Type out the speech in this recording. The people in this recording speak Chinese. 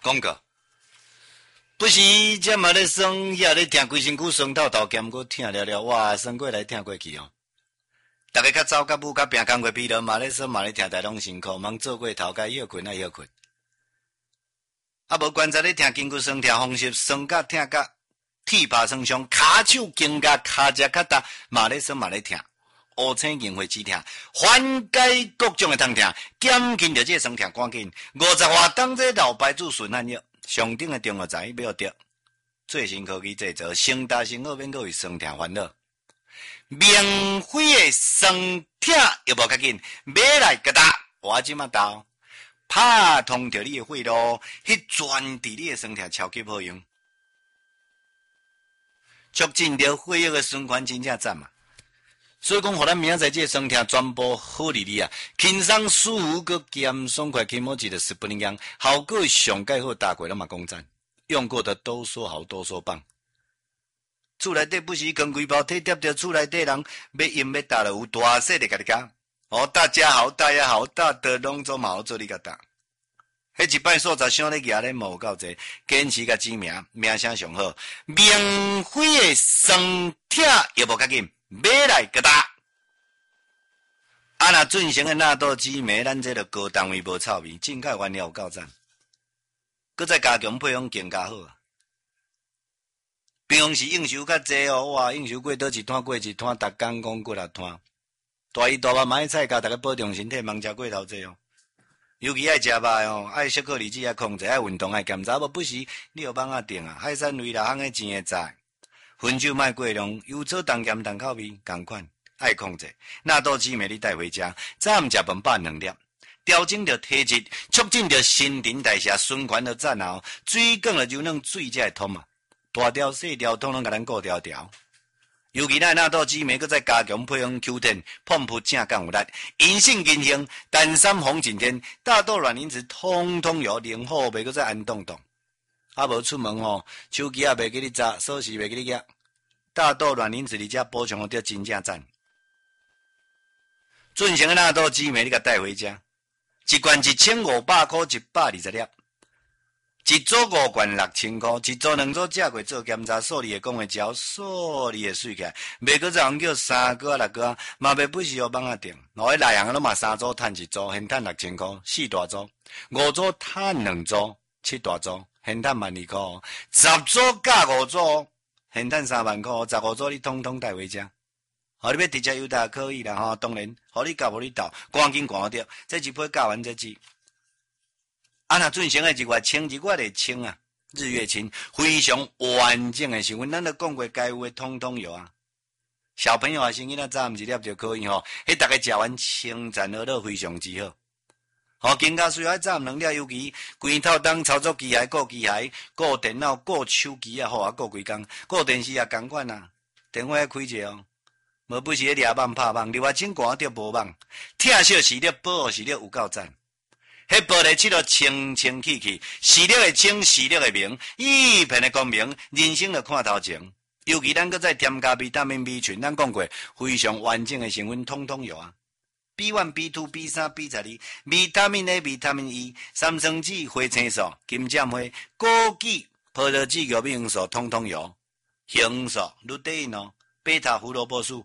广告。不是这嘛咧酸，遐咧听规身躯酸透透，兼搁听了了，哇，酸过来听过去哦。大家较早较母较拼工过疲劳嘛咧酸嘛咧听，大拢辛苦，忙做过头该休困爱休困。啊，无观察咧听筋骨酸，听风湿酸甲听甲铁把酸伤，骹手筋甲骹只较重，嘛咧酸嘛咧听。乌青硬会止痛，缓解各种的痛痛，减轻着这酸痛赶紧。50外当这老牌子顺汗药，上顶的中药材要得，最新科技制作，成大成好免搁为酸痛烦恼。明辉的酸痛又无较紧，买来个打，我即马到，拍通着你的血路，去专治你的酸痛超级好用，促进着血液的循环，真正赞嘛！所以讲，互咱明仔载这酸痛全部好利利啊，轻松舒服个咸爽快，起毛剂的10分钟，效果上盖好，大过咱嘛讲赞，用过的都说好，都说棒。厝内底不是扛规包体贴着厝内底人要饮要打了，有大细的甲你讲，哦，大家好，大家好，大的拢做毛做你甲打。迄一摆数十箱咧举咧无够济，坚持甲知名，名声上好，明辉的酸痛又无较紧。买来个打，啊那准成的纳豆紫梅，咱这个高单位无臭味，正解原料有够赞，搁再加强配方更加好啊！平常时应酬较济哦，哇，应酬过倒一摊过一摊，逐工讲过6摊，大鱼大肉买菜加，大家保重身体，莫食过头济哦。尤其爱食肉哦，爱小克力质爱控制，爱运动爱检查，无不是你有放啊定啊，海产类啦，烘个钱会菜。分酒卖过量，油炒重咸重口味，同款爱控制。纳豆紫梅你带回家，早暗食饭饱2粒，调整着体质，促进着新陈代谢，循环着赞后，水管了就能水才会通嘛。大条细条统统甲咱顾条条。尤其咱纳豆紫梅，搁再加强配方 Q10， 碰扑正降有力，银杏银杏，丹参红景天，大豆卵磷脂，通通有，零好袂搁再安动动。啊无出门吼，手机也袂记你砸，锁匙袂记你夹。大豆卵磷脂里遮补充得真正赞。准成的纳豆紫梅你甲带回家，一罐1500块，120粒，一组5罐6000块，一组2组食过做检查，数理会讲会照，数理会水起来，袂搁再人叫3个6个，嘛袂不是互网啊定。我迄内行拢嘛3组趁1组，现趁6000块，4大组，5组趁2组，7大组。现赚12,000块，10组加5组，现赚3万块，15组你统统带回家。好，你要直接邮达可以啦吼，当然，好你交无你斗，赶紧赶着，这一批教完这支。啊，那准成的1月清1月的清啊，日月清非常完整的成分，咱都讲过该有的统统有啊。小朋友啊，生囡仔早1粒就可以吼，迄大家食完清赞而乐，非常之好。哦，更加需要早2粒，尤其规套当操作机械、顾机械、顾电脑、顾手机啊，好啊，顾规工，顾电视啊，同款啊，电话要开者哦。无不是咧抓网拍网，另外真寒着无网，疼惜视力，保护视力有够赞。迄玻璃漆都清清气气，视力会清，视力会明，一片的光明，人生就看头前。尤其咱搁再添加维他命 B 群，咱讲过非常完整的成分，统统有啊。B1、B2、B3、B12，维他命 A、维他命 E， 三酸酯、花青素、金针花、枸杞、葡萄籽、玉米黄素，统统有。红素、绿地因哦、贝塔胡萝卜素、